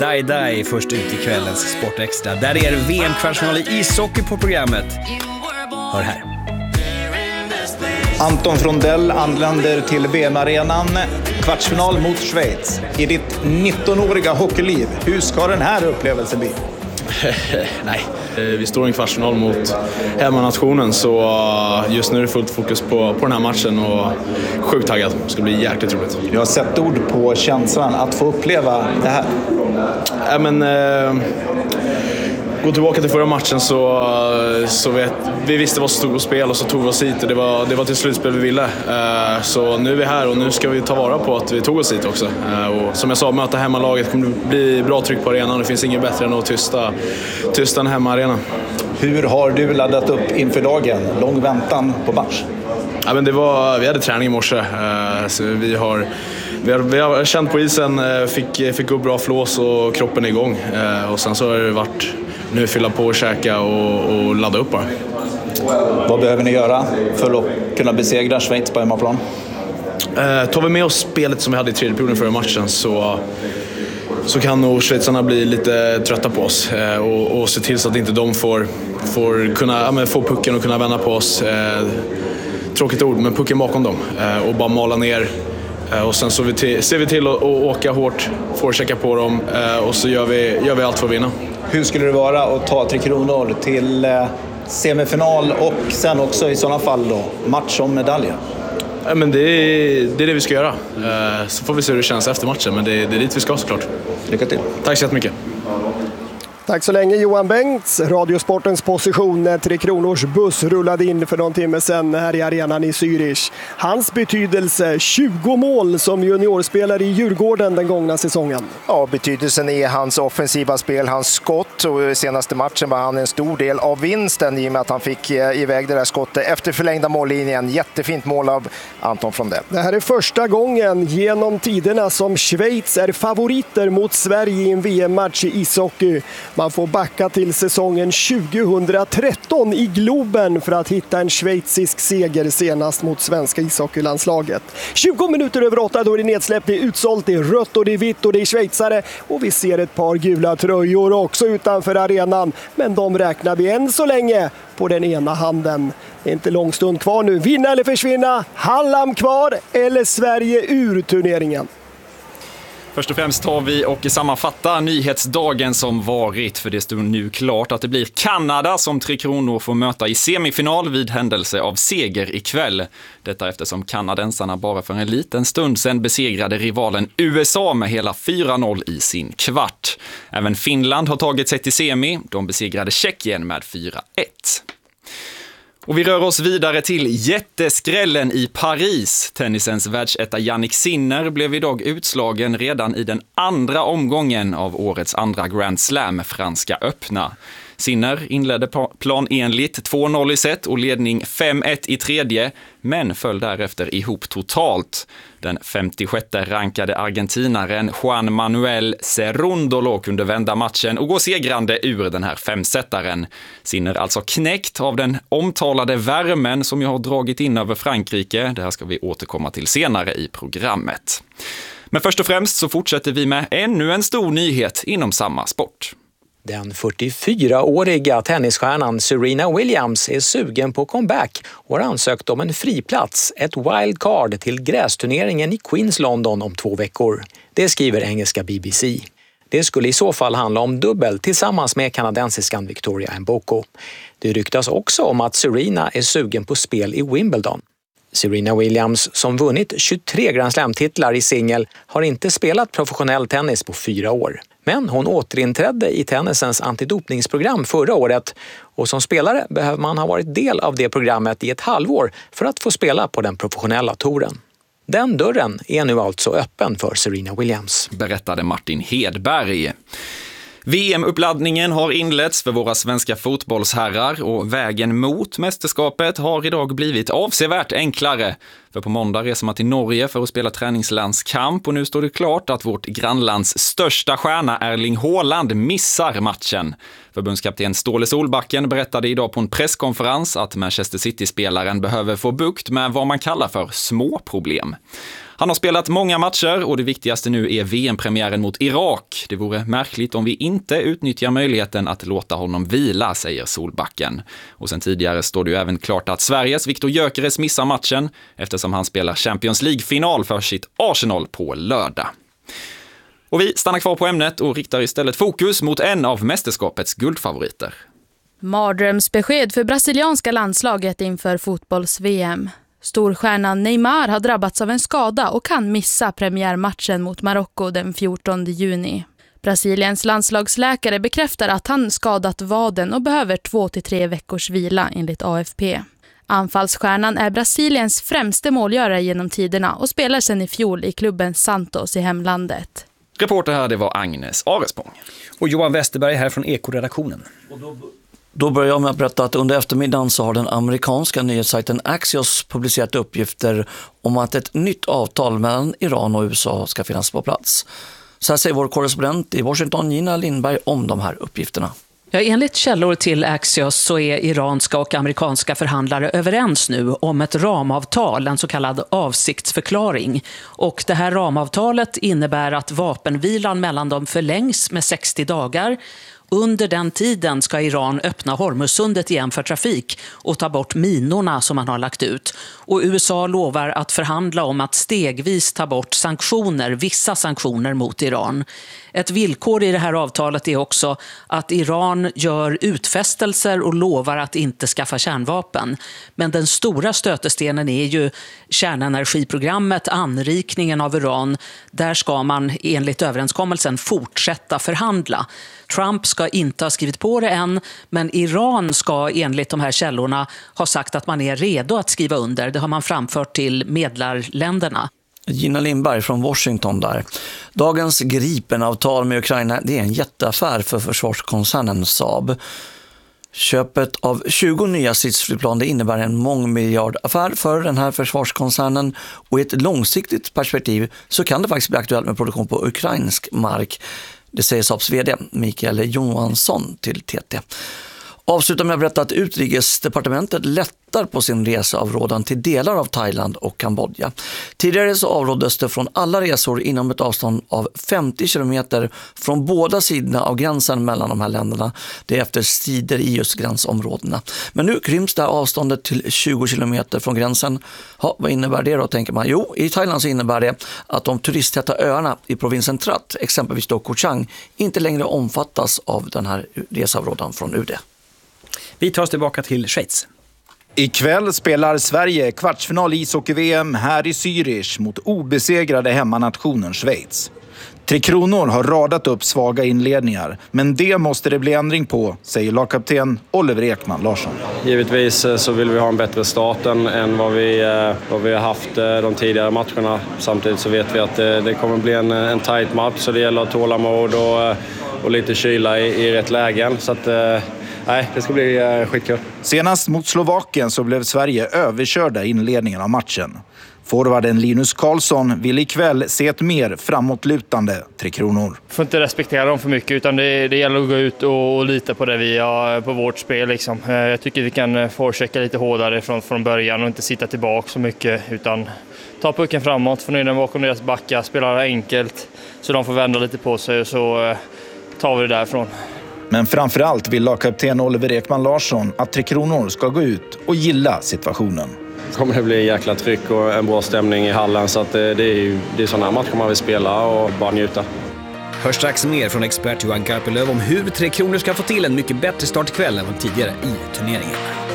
Die först ut i kvällens Sportextra. Där är VM-kvartsfinal i ishockey på programmet. Hör här. Anton Frondell anländer till VM-arenan. Kvartsfinal mot Schweiz. I ditt 19-åriga hockeyliv, hur ska den här upplevelsen bli? Nej, vi står i en kvartsfinal mot hemmanationen, så just nu är det fullt fokus på den här matchen och sjukt taggad. Det ska bli jäkligt roligt. Jag har sett ord på känslan att få uppleva det här. Gå tillbaka till förra matchen så vi visste vad som stod på spel och så tog vi oss hit och det var till slutspel vi ville. Så nu är vi här och nu ska vi ta vara på att vi tog oss hit också. Och som jag sa, möta hemmalaget kommer bli bra tryck på arenan. Det finns inget bättre än att tysta en hemmaarenan. Hur har du laddat upp inför dagen? Lång väntan på match? Ja, men vi hade träning i morse. Så vi har känt på isen, fick upp bra flås och kroppen är igång. Och sen så har det varit nu fylla på och käka och ladda upp bara. Vad behöver ni göra för att kunna besegra Schweiz på hemmaplan? Tar vi med oss spelet som vi hade i tredje perioden förra matchen så kan nog schweizarna bli lite trötta på oss och se till så att inte de får kunna få pucken och kunna vända på oss. Tråkigt ord, men pucken bakom dem och bara mala ner. Och sen så ser vi till att åka hårt, forechecka på dem och så gör vi allt för att vinna. Hur skulle det vara att ta 3 kronor till semifinal och sen också i sådana fall då match om medaljer? Ja, men det är det vi ska göra. Så får vi se hur det känns efter matchen, men det är dit vi ska såklart. Lycka till. Tack så jättemycket. Tack så länge Johan Bengts, Radiosportens position när 3 kronors buss rullade in för någon timme sedan här i arenan i Zürich. Hans betydelse, 20 mål som juniorspelare i Djurgården den gångna säsongen. Ja, betydelsen är hans offensiva spel, hans skott, och i senaste matchen var han en stor del av vinsten i och med att han fick iväg det där skottet efter förlängda mållinjen. Jättefint mål av Anton Frondell. Det här är första gången genom tiderna som Schweiz är favoriter mot Sverige i en VM-match i ishockey. Man får backa till säsongen 2013 i Globen för att hitta en schweizisk seger senast mot svenska ishockeylandslaget. 20 minuter över 8, då är det nedsläppt, det är utsålt, det är rött och det är vitt och det är schweizare. Och vi ser ett par gula tröjor också utanför arenan. Men de räknar vi än så länge på den ena handen. Det är inte lång stund kvar nu. Vinna eller försvinna? Hallam kvar eller Sverige ur turneringen? Först och främst tar vi och sammanfattar nyhetsdagen som varit, för det står nu klart att det blir Kanada som 3 kronor får möta i semifinal vid händelse av seger ikväll. Detta eftersom kanadensarna bara för en liten stund sedan besegrade rivalen USA med hela 4-0 i sin kvart. Även Finland har tagit sig till semi, de besegrade Tjeckien med 4-1. Och vi rör oss vidare till jätteskrällen i Paris. Tennisens världsetta Jannik Sinner blev idag utslagen redan i den andra omgången av årets andra Grand Slam, Franska öppna. Sinner inledde planenligt 2-0 i set och ledning 5-1 i tredje, men föll därefter ihop totalt. Den 56:e rankade argentinaren Juan Manuel Cerundolo kunde vända matchen och gå segrande ur den här 5-setaren. Sinner alltså knäckt av den omtalade värmen som jag har dragit in över Frankrike. Det här ska vi återkomma till senare i programmet. Men först och främst så fortsätter vi med ännu en stor nyhet inom samma sport. Den 44-åriga tennisstjärnan Serena Williams är sugen på comeback och har ansökt om en friplats, ett wildcard till grästurneringen i Queens London om 2 veckor. Det skriver engelska BBC. Det skulle i så fall handla om dubbel tillsammans med kanadensiskan Victoria Mboko. Det ryktas också om att Serena är sugen på spel i Wimbledon. Serena Williams, som vunnit 23 Grand Slam-titlar i singel, har inte spelat professionell tennis på 4 år. Men hon återinträdde i tennisens antidopningsprogram förra året och som spelare behöver man ha varit del av det programmet i ett halvår för att få spela på den professionella touren. Den dörren är nu alltså öppen för Serena Williams, berättade Martin Hedberg. VM-uppladdningen har inletts för våra svenska fotbollsherrar och vägen mot mästerskapet har idag blivit avsevärt enklare. För på måndag reser man till Norge för att spela träningslandskamp och nu står det klart att vårt grannlands största stjärna Erling Haaland missar matchen. Förbundskapten Ståle Solbacken berättade idag på en presskonferens att Manchester City-spelaren behöver få bukt med vad man kallar för små problem. Han har spelat många matcher och det viktigaste nu är VM-premiären mot Irak. Det vore märkligt om vi inte utnyttjar möjligheten att låta honom vila, säger Solbacken. Och sen tidigare står det ju även klart att Sveriges Viktor Gyökeres missar matchen eftersom han spelar Champions League-final för sitt Arsenal på lördag. Och vi stannar kvar på ämnet och riktar istället fokus mot en av mästerskapets guldfavoriter. Mardrömsbesked för brasilianska landslaget inför fotbolls-VM. Storstjärnan Neymar har drabbats av en skada och kan missa premiärmatchen mot Marocko den 14 juni. Brasiliens landslagsläkare bekräftar att han skadat vaden och behöver 2-3 veckors vila enligt AFP. Anfallsstjärnan är Brasiliens främste målgörare genom tiderna och spelar sedan i fjol i klubben Santos i hemlandet. Reporter här, det var Agnes Arespång. Och Johan Westerberg här från Eko-redaktionen. Då börjar jag med att berätta att under eftermiddagen så har den amerikanska nyhetssajten Axios publicerat uppgifter om att ett nytt avtal mellan Iran och USA ska finnas på plats. Så här säger vår korrespondent i Washington, Gina Lindberg, om de här uppgifterna. Ja, enligt källor till Axios så är iranska och amerikanska förhandlare överens nu om ett ramavtal, en så kallad avsiktsförklaring. Och det här ramavtalet innebär att vapenvilan mellan dem förlängs med 60 dagar. Under den tiden ska Iran öppna Hormuzsundet igen för trafik och ta bort minorna som man har lagt ut. Och USA lovar att förhandla om att stegvis ta bort vissa sanktioner mot Iran. Ett villkor i det här avtalet är också att Iran gör utfästelser och lovar att inte skaffa kärnvapen. Men den stora stötestenen är ju kärnenergiprogrammet, anrikningen av uran. Där ska man enligt överenskommelsen fortsätta förhandla. Trump ska inte ha skrivit på det än, men Iran ska enligt de här källorna ha sagt att man är redo att skriva under. Det har man framfört till medlarländerna. Gina Lindberg från Washington där. Dagens Gripenavtal med Ukraina, det är en jätteaffär för försvarskoncernen Saab. Köpet av 20 nya stridsflygplan, det innebär en mångmiljardaffär för den här försvarskoncernen, och i ett långsiktigt perspektiv så kan det faktiskt bli aktuellt med produktion på ukrainsk mark. Det säger Saabs vd Mikael Johansson till TT. Avslutar med att berätta att Utrikesdepartementet lättar på sin reseavrådan till delar av Thailand och Kambodja. Tidigare så avråddes det från alla resor inom ett avstånd av 50 kilometer från båda sidorna av gränsen mellan de här länderna. Det är efter strider i just gränsområdena. Men nu kryms det här avståndet till 20 kilometer från gränsen. Ja, vad innebär det då, tänker man? Jo, i Thailand så innebär det att de turisttäta öarna i provinsen Trat, exempelvis då Koh Chang, inte längre omfattas av den här reseavrådan från UD. Vi tar oss tillbaka till Schweiz. Ikväll spelar Sverige kvartsfinal ishockey-VM här i Zürich mot obesegrade hemmanationen Schweiz. Tre Kronor har radat upp svaga inledningar, men det måste det bli ändring på, säger lagkapten Oliver Ekman Larsson. Givetvis så vill vi ha en bättre start än vad vi har haft de tidigare matcherna. Samtidigt så vet vi att det kommer bli en tight match, så det gäller tålamod och lite kyla i rätt lägen. Så att nej, det ska bli skitkul. Senast mot Slovakien så blev Sverige överkörda i inledningen av matchen. Forwarden Linus Karlsson vill ikväll se ett mer framåtlutande Tre Kronor. Får inte respektera dem för mycket, utan det gäller att gå ut och lita på det vi har på vårt spel. Liksom. Jag tycker vi kan forechecka lite hårdare från början och inte sitta tillbaka så mycket, utan ta pucken framåt, få ner den bakom deras backar, spela enkelt så de får vända lite på sig, och så tar vi det därifrån. Men framförallt vill lagkapten Oliver Ekman Larsson att Tre Kronor ska gå ut och gilla situationen. Kommer det bli en jäkla tryck och en bra stämning i hallen, så att det är sådana matcher man vill spela och bara njuta. Hör strax mer från expert Johan Karpelöv om hur Tre Kronor ska få till en mycket bättre start ikväll än tidigare i turneringen.